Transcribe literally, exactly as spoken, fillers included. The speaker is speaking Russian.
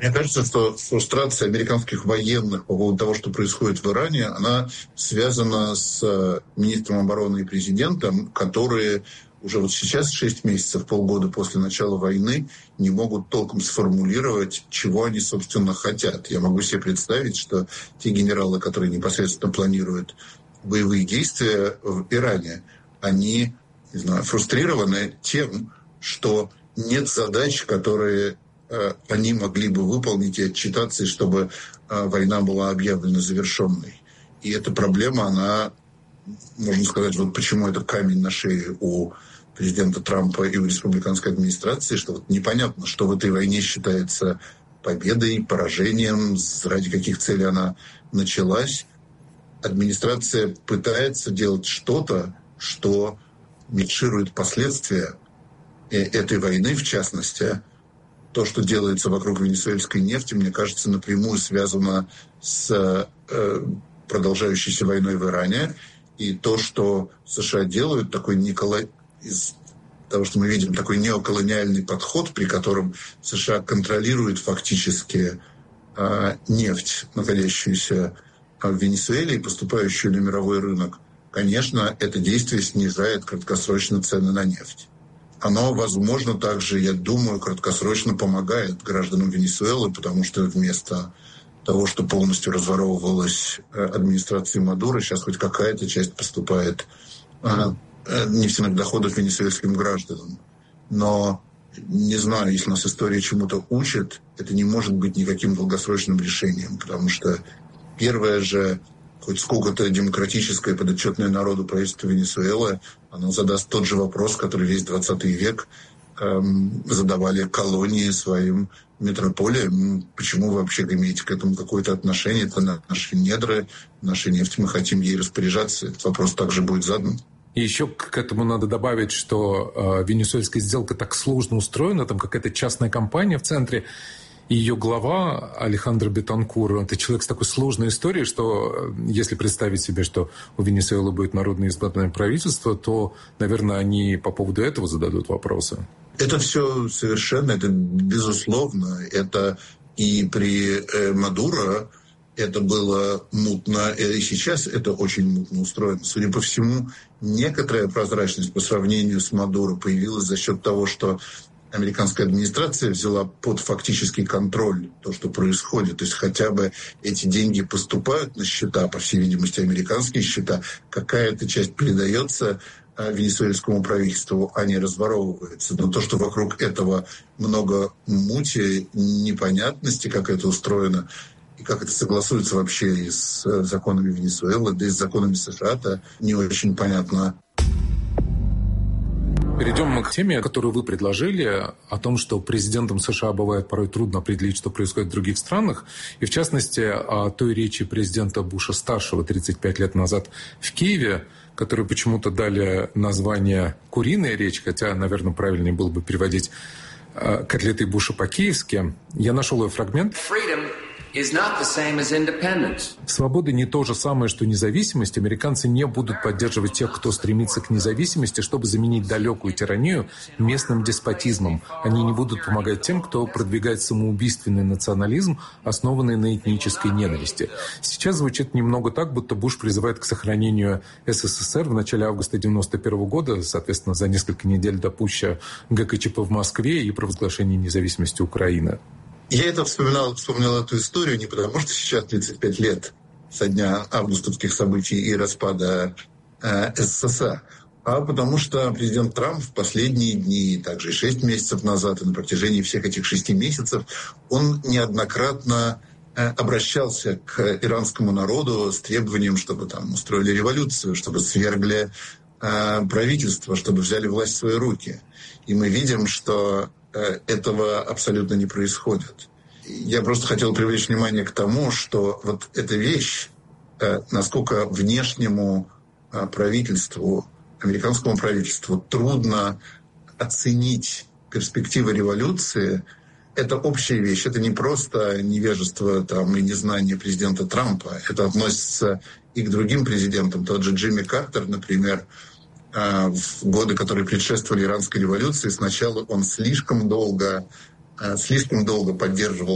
Мне кажется, что фрустрация американских военных по поводу того, что происходит в Иране, она связана с министром обороны и президентом, которые уже вот сейчас, шесть месяцев, полгода после начала войны, не могут толком сформулировать, чего они, собственно, хотят. Я могу себе представить, что те генералы, которые непосредственно планируют боевые действия в Иране, они, не знаю, фрустрированы тем, что нет задач, которые они могли бы выполнить и отчитаться, чтобы война была объявлена завершенной. И эта проблема, она, можно сказать, вот почему это камень на шее у президента Трампа и у республиканской администрации, что вот непонятно, что в этой войне считается победой, поражением, ради каких целей она началась. Администрация пытается делать что-то, что минимизирует последствия этой войны, в частности. То, что делается вокруг венесуэльской нефти, мне кажется, напрямую связано с э, продолжающейся войной в Иране. И то, что США делают, такой неколо... из того, что мы видим, такой неоколониальный подход, при котором США контролируют фактически э, нефть, находящуюся в Венесуэле и поступающую на мировой рынок, конечно, это действие снижает краткосрочно цены на нефть. Оно, возможно, также, я думаю, краткосрочно помогает гражданам Венесуэлы, потому что вместо того, что полностью разворовывалась администрацией Мадуро, сейчас хоть какая-то часть поступает нефтяных доходов венесуэльским гражданам. Но, не знаю, если нас история чему-то учит, это не может быть никаким долгосрочным решением, потому что первое же, хоть сколько-то демократическое, подотчетное народу правительство Венесуэлы, оно задаст тот же вопрос, который весь двадцатый век эм, задавали колонии своим метрополиям. Почему вы вообще имеете к этому какое-то отношение? Это наши недры, наша нефть, мы хотим ей распоряжаться. Этот вопрос также будет задан. И еще к этому надо добавить, что э, венесуэльская сделка так сложно устроена, там какая-то частная компания в центре, и ее глава Алехандро Бетанкур – это человек с такой сложной историей, что если представить себе, что у Венесуэлы будет народное избранное правительство, то, наверное, они по поводу этого зададут вопросы. Это все совершенно, это безусловно. Это и при э, Мадуро это было мутно, и сейчас это очень мутно устроено. Судя по всему, некоторая прозрачность по сравнению с Мадуро появилась за счет того, что американская администрация взяла под фактический контроль то, что происходит. То есть хотя бы эти деньги поступают на счета, по всей видимости, американские счета, какая-то часть передается венесуэльскому правительству, а не разворовывается. Но то, что вокруг этого много мути, непонятности, как это устроено, и как это согласуется вообще и с законами Венесуэлы, да и с законами США, это не очень понятно. Перейдем к теме, которую вы предложили, о том, что президентам США бывает порой трудно определить, что происходит в других странах. И, в частности, о той речи президента Буша-старшего тридцать пять лет назад в Киеве, которой почему-то дали название «Куриная речь», хотя, наверное, правильнее было бы переводить «Котлеты Буша по-киевски». Я нашел ее фрагмент. Свобода не то же самое, что независимость. Американцы не будут поддерживать тех, кто стремится к независимости, чтобы заменить далекую тиранию местным деспотизмом. Они не будут помогать тем, кто продвигает самоубийственный национализм, основанный на этнической ненависти. Сейчас звучит немного так, будто Буш призывает к сохранению СССР в начале августа девяносто первого года, соответственно, за несколько недель до путча ГКЧП в Москве и провозглашения независимости Украины. Я это вспоминал, вспомнил эту историю не потому, что сейчас тридцать пять лет со дня августовских событий и распада э, СССР, а потому что президент Трамп в последние дни, также и шесть месяцев назад, и на протяжении всех этих шести месяцев, он неоднократно э, обращался к иранскому народу с требованием, чтобы там устроили революцию, чтобы свергли э, правительство, чтобы взяли власть в свои руки. И мы видим, что этого абсолютно не происходит. Я просто хотел привлечь внимание к тому, что вот эта вещь, насколько внешнему правительству, американскому правительству трудно оценить перспективы революции, это общая вещь. Это не просто невежество там, и незнание президента Трампа. Это относится и к другим президентам. Тот же Джимми Картер, например, в годы, которые предшествовали иранской революции, сначала он слишком долго, слишком долго поддерживал